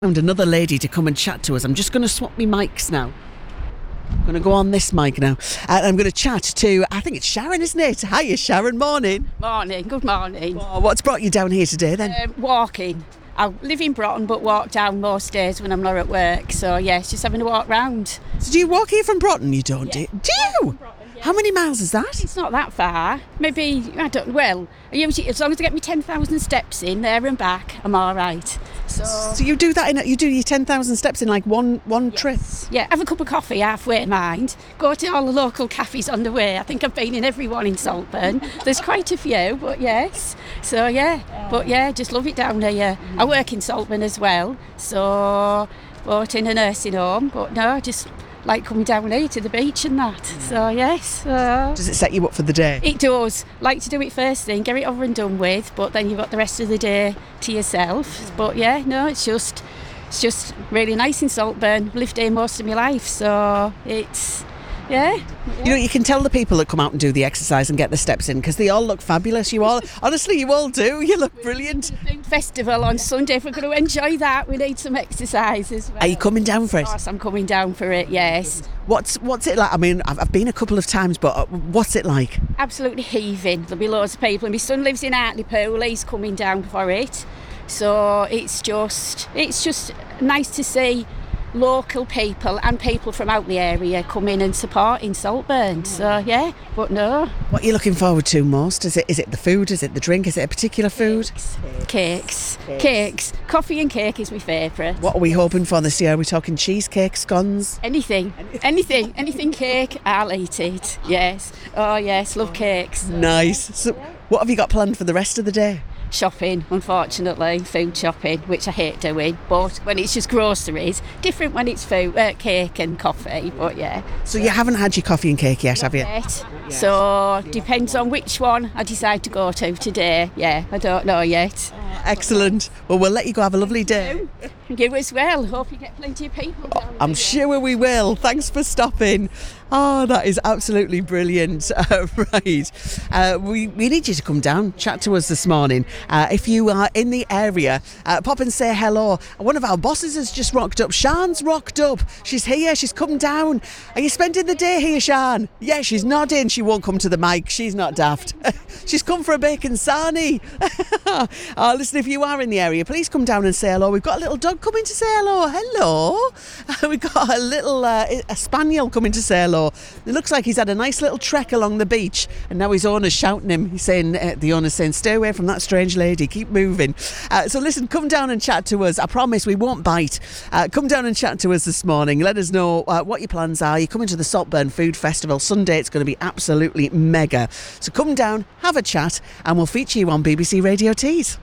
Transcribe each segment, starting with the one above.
Found another lady to come and chat to us. I'm just going to swap my mics now. I'm going to go on this mic now. I'm going to chat to, I think it's Sharon, isn't it? Hiya, Sharon. Morning. Morning. Good morning. Oh, what's brought you down here today then? Walking. I live in Broughton but walk down most days when I'm not at work. So, yes, just having a walk round. So do you walk here from Broughton? You don't, Yeah. do you? How many miles is that? It's not that far. Maybe, I don't, well, usually, as long as I get me 10,000 steps in there and back, I'm all right. So you do that you do your 10,000 steps in like one trip? Yeah, have a cup of coffee halfway, mind. Go to all the local cafes on the way. I think I've been in every one in Saltburn. There's quite a few, but yes. So, yeah. But, yeah, just love it down here. I work in Saltburn as well, so, but in a nursing home. But, no, just like coming down here to the beach and that. So, yes. Does it set you up for the day? It does. Like to do it first thing, get it over and done with, but then you've got the rest of the day to yourself. But yeah, no, it's just really nice in Saltburn. Lived here most of my life, so it's, yeah. You know, you can tell the people that come out and do the exercise and get the steps in because they all look fabulous. You all, honestly, you all do. You look brilliant. Festival on Sunday. If we're going to enjoy that, we need some exercise as well. Are you coming down for it? Of course, I'm coming down for it, yes. What's it like? I mean, I've been a couple of times, but what's it like? Absolutely heaving. There'll be loads of people. And my son lives in Hartlepool. He's coming down for it. So it's just nice to see local people and people from out the area come in and support in Saltburn. So yeah, but no. What are you looking forward to most? Is it the food? Is it the drink? Is it a particular food? Cakes. Coffee and cake is my favourite. What are we hoping for this year? Are we talking cheesecake, scones? Anything cake, I'll eat it. Yes. Oh yes, love cakes. Nice. So what have you got planned for the rest of the day? Shopping, unfortunately, food shopping, which I hate doing, but when it's just groceries, different when it's food, cake and coffee, but yeah. So you haven't had your coffee and cake yet, have you? Yet. So depends on which one I decide to go to today. Yeah, I don't know yet. Excellent. Well, we'll let you go have a lovely day. You as well. Hope you get plenty of people down I'm sure we will. Thanks for stopping. Oh, that is absolutely brilliant. Right. We need you to come down, chat to us this morning. If you are in the area, pop and say hello. One of our bosses has just rocked up. Sian's rocked up. She's here. She's come down. Are you spending the day here, Sian? Yeah, she's nodding. She won't come to the mic. She's not daft. She's come for a bacon sarnie. Listen, if you are in the area, please come down and say hello. We've got a little dog coming to say hello. Hello. We've got a little a spaniel coming to say hello. It looks like he's had a nice little trek along the beach and now his owner's shouting him. He's saying, the owner's saying, stay away from that strange lady, keep moving. So listen, come down and chat to us. I promise we won't bite. Come down and chat to us this morning. Let us know what your plans are. You're coming to the Saltburn Food Festival Sunday. It's going to be absolutely mega. So come down, have a chat, and we'll feature you on BBC Radio Tees.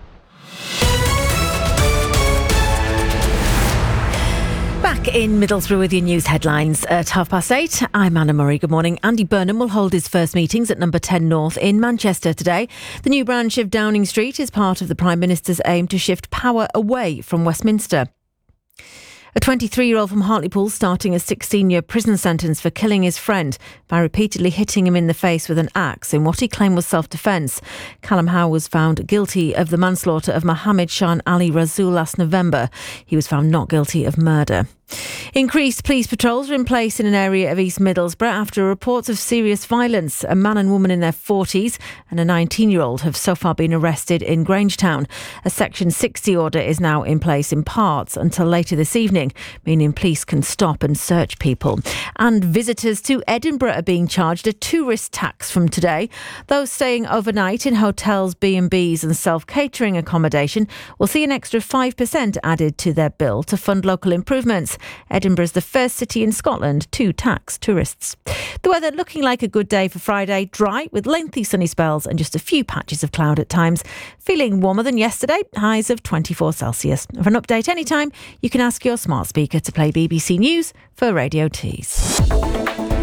Back in Middlesbrough with your news headlines at 8:30. I'm Anna Murray. Good morning. Andy Burnham will hold his first meetings at number 10 North in Manchester today. The new branch of Downing Street is part of the Prime Minister's aim to shift power away from Westminster. A 23-year-old from Hartlepool starting a 16-year prison sentence for killing his friend by repeatedly hitting him in the face with an axe in what he claimed was self-defence. Callum Howe was found guilty of the manslaughter of Mohammed Shan Ali Rasool last November. He was found not guilty of murder. Increased police patrols are in place in an area of East Middlesbrough after reports of serious violence. A man and woman in their 40s and a 19-year-old have so far been arrested in Grangetown. A Section 60 order is now in place in parts until later this evening, meaning police can stop and search people. And visitors to Edinburgh are being charged a tourist tax from today. Those staying overnight in hotels, B&Bs and self-catering accommodation will see an extra 5% added to their bill to fund local improvements. Edinburgh is the first city in Scotland to tax tourists. The weather looking like a good day for Friday. Dry with lengthy sunny spells and just a few patches of cloud at times. Feeling warmer than yesterday, highs of 24 Celsius. For an update anytime, you can ask your smart speaker to play BBC News for Radio Tees.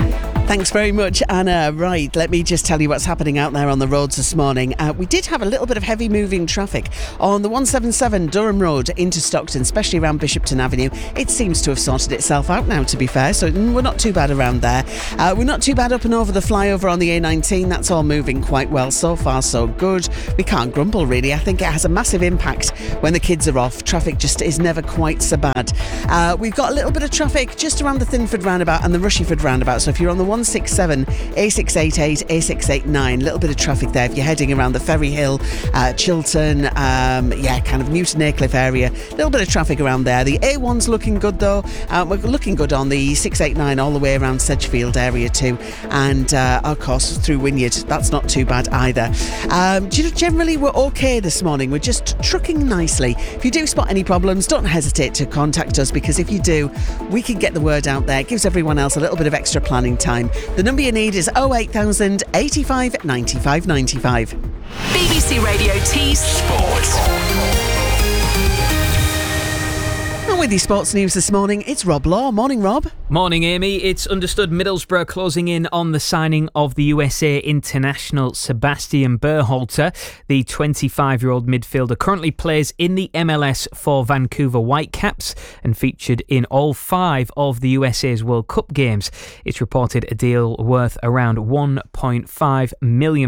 Thanks very much, Anna. Right, let me just tell you what's happening out there on the roads this morning. We did have a little bit of heavy moving traffic on the 177 Durham Road into Stockton, especially around Bishopton Avenue. It seems to have sorted itself out now, to be fair, so we're not too bad around there. We're not too bad up and over the flyover on the A19. That's all moving quite well. So far, so good. We can't grumble, really. I think it has a massive impact when the kids are off. Traffic just is never quite so bad. We've got a little bit of traffic just around the Thinford roundabout and the Rushyford roundabout. So if you're on the 167, A688, A689, a little bit of traffic there if you're heading around the Ferry Hill, Chiltern, kind of Newton Aycliffe area. A little bit of traffic around there. The A1's looking good though. We're looking good on the 689 all the way around Sedgefield area too, and of course through Wynyard. That's not too bad either. Generally we're okay this morning. We're just trucking nicely. If you do spot any problems, don't hesitate to contact us, because if you do, we can get the word out there. It gives everyone else a little bit of extra planning time. The number you need is 08000 85 95 95. BBC Radio T Sport. And with your sports news this morning, it's Rob Law. Morning, Rob. Morning, Amy. It's understood Middlesbrough closing in on the signing of the USA international Sebastian Berhalter. The 25-year-old midfielder currently plays in the MLS for Vancouver Whitecaps and featured in all 5 of the USA's World Cup games. It's reported a deal worth around £1.5 million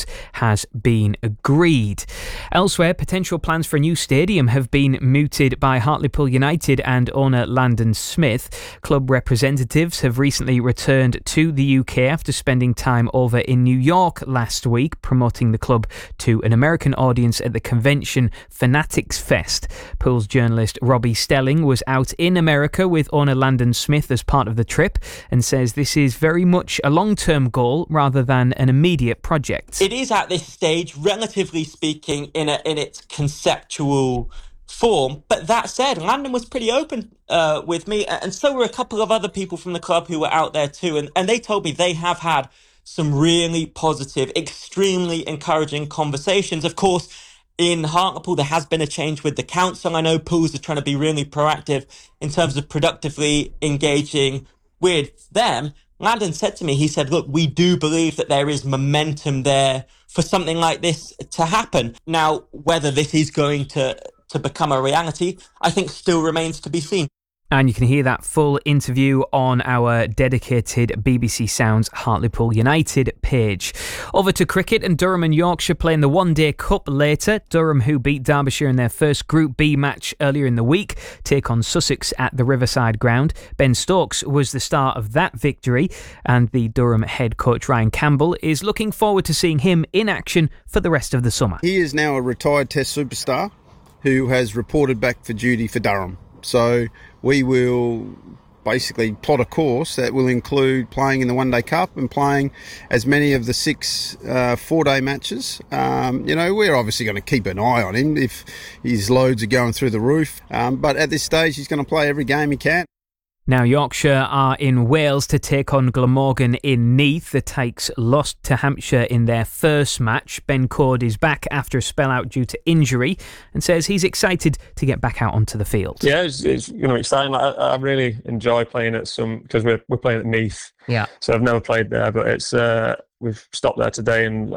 has been agreed. Elsewhere, potential plans for a new stadium have been mooted by Hartlepool United and owner Landon Smith. Club representatives have recently returned to the UK after spending time over in New York last week, promoting the club to an American audience at the convention Fanatics Fest. Pool's journalist Robbie Stelling was out in America with owner Landon Smith as part of the trip and says this is very much a long-term goal rather than an immediate project. It is at this stage, relatively speaking, in its conceptual form. But that said, Landon was pretty open with me, and so were a couple of other people from the club who were out there too, and they told me they have had some really positive, extremely encouraging conversations. Of course, in Hartlepool, there has been a change with the council. I know Pools are trying to be really proactive in terms of productively engaging with them. Landon said to me, he said, look, we do believe that there is momentum there for something like this to happen. Now, whether this is going to become a reality, I think still remains to be seen. And you can hear that full interview on our dedicated BBC Sounds Hartlepool United page. Over to cricket, and Durham and Yorkshire playing the One-Day Cup later. Durham, who beat Derbyshire in their first Group B match earlier in the week, take on Sussex at the Riverside Ground. Ben Stokes was the star of that victory, and the Durham head coach Ryan Campbell is looking forward to seeing him in action for the rest of the summer. He is now a retired Test superstar who has reported back for duty for Durham. So we will basically plot a course that will include playing in the One Day Cup and playing as many of the 6 4-day matches. We're obviously going to keep an eye on him if his loads are going through the roof. But at this stage, he's going to play every game he can. Now, Yorkshire are in Wales to take on Glamorgan in Neath. The Tykes lost to Hampshire in their first match. Ben Cord is back after a spell out due to injury and says he's excited to get back out onto the field. Yeah, it's exciting. I really enjoy playing at because we're playing at Neath. Yeah. So I've never played there, but it's we've stopped there today, and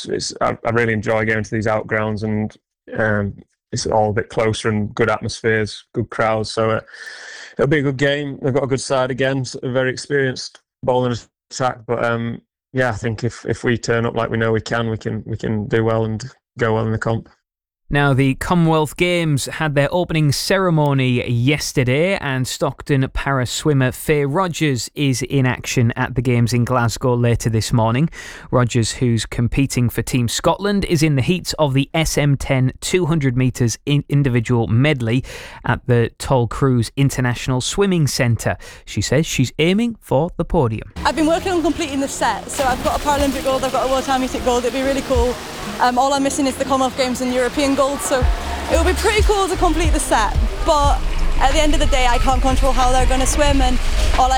I really enjoy going to these outgrounds, and it's all a bit closer and good atmospheres, good crowds. So it'll be a good game. They've got a good side again, a very experienced bowling attack. But I think if we turn up like we know we can do well and go well in the comp. Now, the Commonwealth Games had their opening ceremony yesterday, and Stockton para swimmer Faye Rogers is in action at the Games in Glasgow later this morning. Rogers, who's competing for Team Scotland, is in the heats of the SM10 200 metres individual medley at the Toll Cruise International Swimming Centre. She says she's aiming for the podium. I've been working on completing the set, so I've got a Paralympic gold, I've got a World Championship gold. It'd be really cool. All I'm missing is the Commonwealth Games and European gold, so it would be pretty cool to complete the set, but at the end of the day I can't control how they're going to swim, and all I